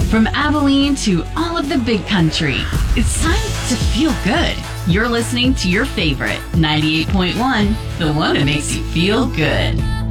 From Abilene to all of the big country, it's time to feel good. You're listening to your favorite 98.1, the one that makes you feel good.